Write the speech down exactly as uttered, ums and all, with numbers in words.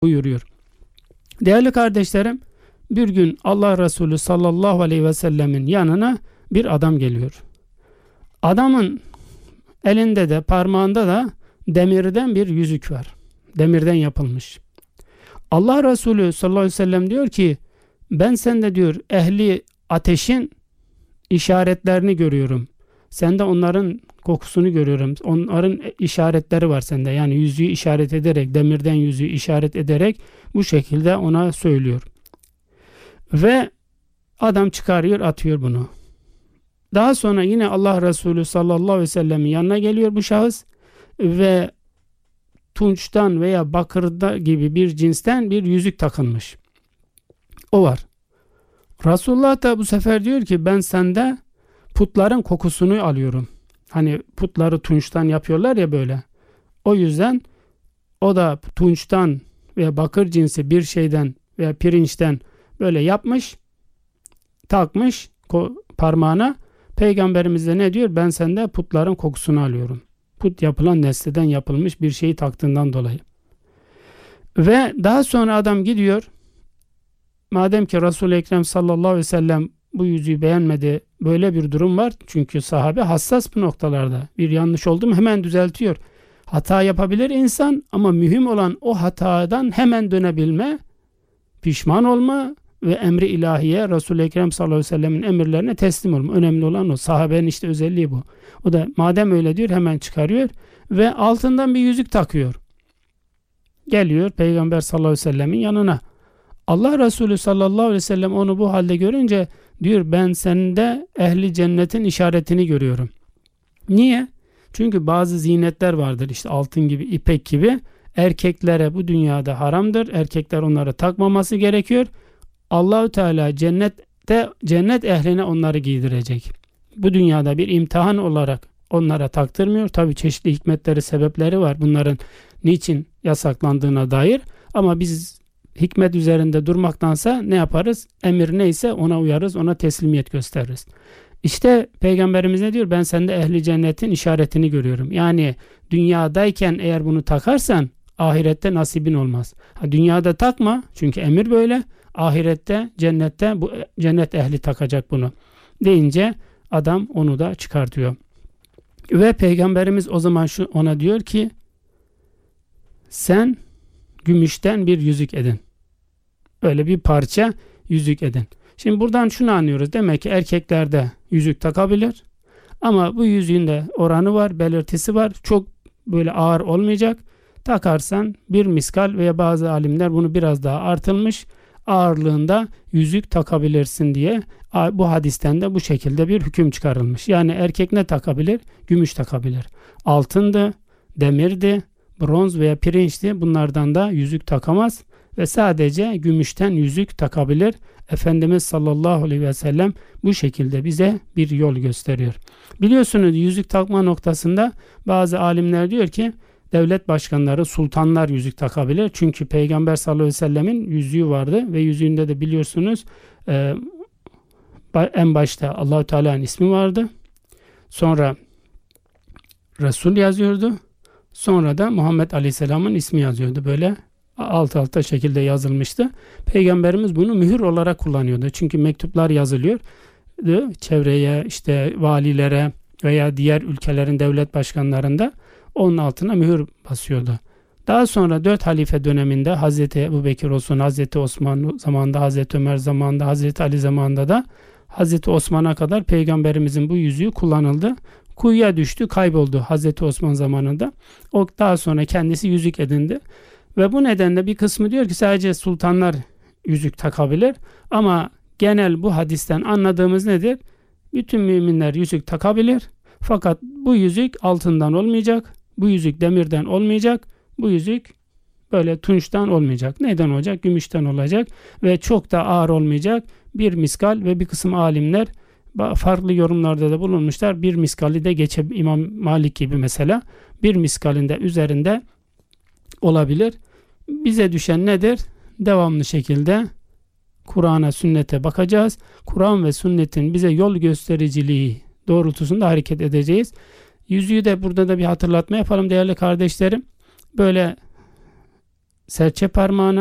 buyuruyor. Değerli kardeşlerim, bir gün Allah Resulü sallallahu aleyhi ve sellemin yanına bir adam geliyor. Adamın elinde de parmağında da demirden bir yüzük var. Demirden yapılmış. Allah Resulü sallallahu aleyhi ve sellem diyor ki, ben sende diyor ehli ateşin işaretlerini görüyorum. Sende onların kokusunu görüyorum. Onların işaretleri var sende. Yani yüzüğü işaret ederek, demirden yüzüğü işaret ederek bu şekilde ona söylüyor. Ve adam çıkarıyor, atıyor bunu. Daha sonra yine Allah Resulü sallallahu aleyhi ve sellemin yanına geliyor bu şahıs ve tunçtan veya bakırda gibi bir cinsten bir yüzük takılmış. O var. Resulullah da bu sefer diyor ki, ben sende putların kokusunu alıyorum. Hani putları tunçtan yapıyorlar ya böyle. O yüzden o da tunçtan veya bakır cinsi bir şeyden veya pirinçten böyle yapmış, takmış parmağına. Peygamberimiz de ne diyor? Ben sende putların kokusunu alıyorum. Put yapılan nesneden yapılmış bir şeyi taktığından dolayı. Ve daha sonra adam gidiyor. Madem ki Resul-i Ekrem sallallahu aleyhi ve sellem bu yüzüğü beğenmedi, böyle bir durum var. Çünkü sahabe hassas bu noktalarda. Bir yanlış oldu mu hemen düzeltiyor. Hata yapabilir insan ama mühim olan o hatadan hemen dönebilme, pişman olma ve emri ilahiye, Resul-i Ekrem sallallahu aleyhi ve sellemin emirlerine teslim olma. Önemli olan o. Sahabenin işte özelliği bu. O da madem öyle diyor hemen çıkarıyor ve altından bir yüzük takıyor. Geliyor Peygamber sallallahu aleyhi ve sellemin yanına. Allah Resulü sallallahu aleyhi ve sellem onu bu halde görünce diyor, ben sende ehli cennetin işaretini görüyorum. Niye? Çünkü bazı zinetler vardır, işte altın gibi, ipek gibi, erkeklere bu dünyada haramdır. Erkekler onları takmaması gerekiyor. Allahu Teala cennette cennet ehline onları giydirecek. Bu dünyada bir imtihan olarak onlara taktırmıyor. Tabii çeşitli hikmetleri, sebepleri var bunların niçin yasaklandığına dair. Ama biz hikmet üzerinde durmaktansa ne yaparız? Emir neyse ona uyarız, ona teslimiyet gösteririz. İşte Peygamberimiz ne diyor? Ben sende ehli cennetin işaretini görüyorum. Yani dünyadayken eğer bunu takarsan ahirette nasibin olmaz. Ha, dünyada takma çünkü emir böyle. Ahirette, cennette bu cennet ehli takacak bunu deyince adam onu da çıkartıyor. Ve Peygamberimiz o zaman şu ona diyor ki, sen gümüşten bir yüzük edin. Öyle bir parça yüzük edin. Şimdi buradan şunu anlıyoruz. Demek ki erkeklerde yüzük takabilir. Ama bu yüzüğün de oranı var, belirtisi var. Çok böyle ağır olmayacak. Takarsan bir miskal veya bazı alimler bunu biraz daha artılmış ağırlığında yüzük takabilirsin diye bu hadisten de bu şekilde bir hüküm çıkarılmış. Yani erkek ne takabilir? Gümüş takabilir. Altındı, demirdi, bronz veya pirinçti. Bunlardan da yüzük takamaz ve sadece gümüşten yüzük takabilir. Efendimiz sallallahu aleyhi ve sellem bu şekilde bize bir yol gösteriyor. Biliyorsunuz yüzük takma noktasında bazı alimler diyor ki devlet başkanları, sultanlar yüzük takabilir. Çünkü Peygamber sallallahu aleyhi ve sellemin yüzüğü vardı ve yüzüğünde de biliyorsunuz e, en başta Allah-u Teala'nın ismi vardı. Sonra Resul yazıyordu. Sonra da Muhammed Aleyhisselam'ın ismi yazıyordu. Böyle alt alta şekilde yazılmıştı. Peygamberimiz bunu mühür olarak kullanıyordu. Çünkü mektuplar yazılıyor. Çevreye, işte valilere veya diğer ülkelerin devlet başkanlarında onun altına mühür basıyordu. Daha sonra dört halife döneminde Hazreti Ebubekir olsun, Hazreti Osman zamanında, Hazreti Ömer zamanında, Hazreti Ali zamanında da Hazreti Osman'a kadar Peygamberimizin bu yüzüğü kullanıldı. Kuyuya düştü, kayboldu Hazreti Osman zamanında. O daha sonra kendisi yüzük edindi. Ve bu nedenle bir kısmı diyor ki sadece sultanlar yüzük takabilir. Ama genel bu hadisten anladığımız nedir? Bütün müminler yüzük takabilir. Fakat bu yüzük altından olmayacak. Bu yüzük demirden olmayacak. Bu yüzük böyle tunçtan olmayacak. Neyden olacak? Gümüşten olacak. Ve çok da ağır olmayacak. Bir miskal ve bir kısım alimler farklı yorumlarda da bulunmuşlar. Bir miskali de geçe İmam Malik gibi mesela bir miskalinde üzerinde olabilir. Bize düşen nedir? Devamlı şekilde Kur'an'a, sünnete bakacağız. Kur'an ve sünnetin bize yol göstericiliği doğrultusunda hareket edeceğiz. Yüzüğü de burada da bir hatırlatma yapalım değerli kardeşlerim. Böyle serçe parmağına